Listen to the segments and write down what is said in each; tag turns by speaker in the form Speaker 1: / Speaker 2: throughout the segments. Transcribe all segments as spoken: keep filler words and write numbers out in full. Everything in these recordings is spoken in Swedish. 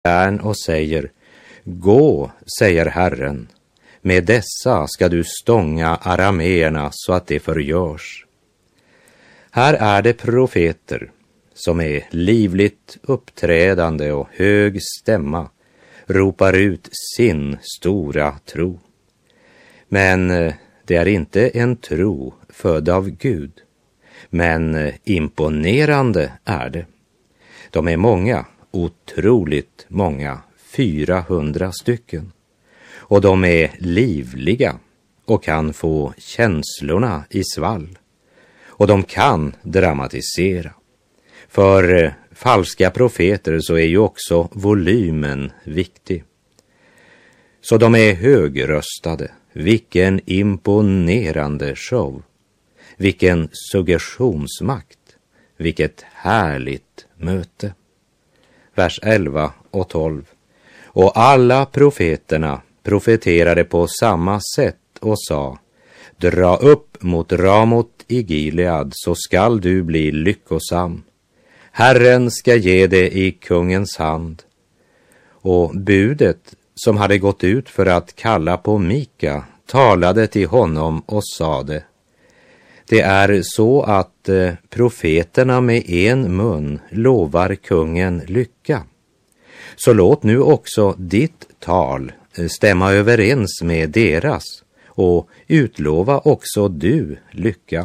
Speaker 1: järn och säger: Gå, säger Herren, med dessa ska du stånga arameerna så att det förgörs. Här är det profeter som är livligt uppträdande och hög stämma ropar ut sin stora tro. Men det är inte en tro född av Gud, men imponerande är det. De är många, otroligt många, fyrahundra stycken. Och de är livliga och kan få känslorna i svall. Och de kan dramatisera. För falska profeter så är ju också volymen viktig. Så de är högröstade. Vilken imponerande show. Vilken suggestionsmakt. Vilket härligt möte. Vers elva och tolv. Och alla profeterna profeterade på samma sätt och sa: Dra upp mot Ramot i Gilead, så skall du bli lyckosam. Herren ska ge det i kungens hand. Och budet som hade gått ut för att kalla på Mika talade till honom och sade: Det är så att eh, profeterna med en mun lovar kungen lycka. Så låt nu också ditt tal stämma överens med deras, och utlova också du lycka.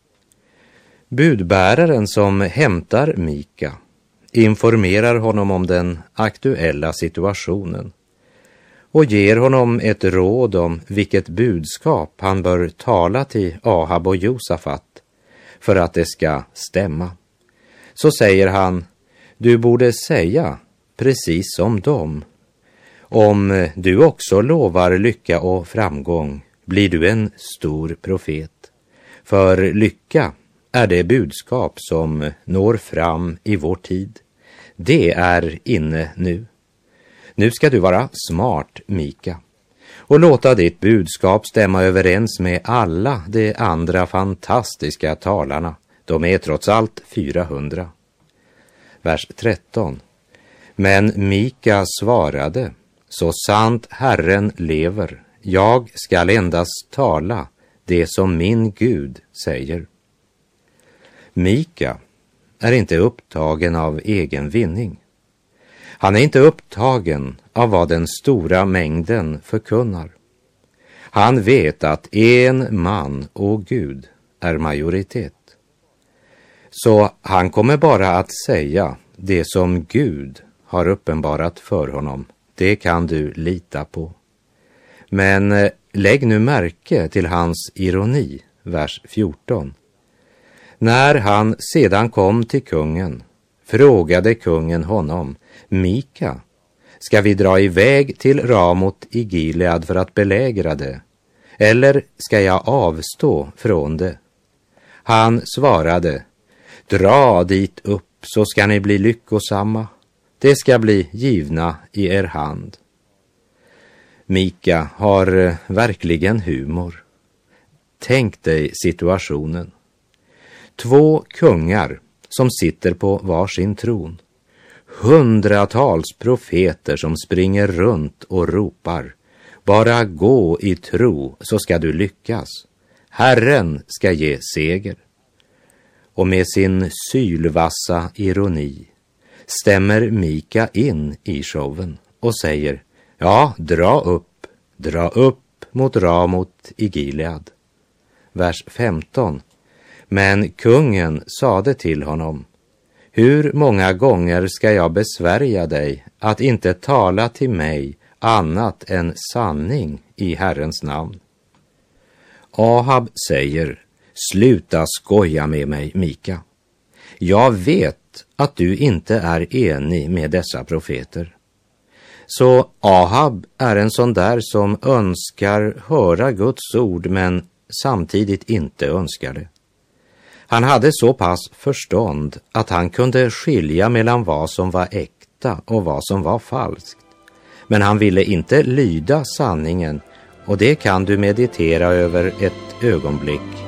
Speaker 1: Budbäraren som hämtar Mika informerar honom om den aktuella situationen och ger honom ett råd om vilket budskap han bör tala till Ahab och Josafat för att det ska stämma. Så säger han: Du borde säga precis som dem. Om du också lovar lycka och framgång blir du en stor profet. För lycka är det budskap som når fram i vår tid. Det är inne nu. Nu ska du vara smart, Mika, och låta ditt budskap stämma överens med alla de andra fantastiska talarna. De är trots allt fyrahundra. Vers tretton. Men Mika svarade: Så sant Herren lever, jag skall endast tala det som min Gud säger. Mika är inte upptagen av egen vinning. Han är inte upptagen av vad den stora mängden förkunnar. Han vet att en man och Gud är majoritet. Så han kommer bara att säga det som Gud har uppenbarat för honom. Det kan du lita på. Men lägg nu märke till hans ironi, vers fjorton. När han sedan kom till kungen frågade kungen honom: Mika, ska vi dra iväg till Ramot i Gilead för att belägra det? Eller ska jag avstå från det? Han svarade: Dra dit upp, så ska ni bli lyckosamma. Det ska bli givna i er hand. Mika har verkligen humor. Tänk dig situationen. Två kungar som sitter på varsin tron. Hundratals profeter som springer runt och ropar: Bara gå i tro, så ska du lyckas. Herren ska ge seger. Och med sin sylvassa ironi stämmer Mika in i showen och säger: Ja, dra upp, dra upp mot Ramot i Gilead. Vers femton. Men kungen sade till honom: Hur många gånger ska jag besvärja dig att inte tala till mig annat än sanning i Herrens namn? Ahab säger: Sluta skoja med mig, Mika. Jag vet att du inte är enig med dessa profeter. Så Ahab är en sån där som önskar höra Guds ord men samtidigt inte önskar det. Han hade så pass förstånd att han kunde skilja mellan vad som var äkta och vad som var falskt. Men han ville inte lyda sanningen, och det kan du meditera över ett ögonblick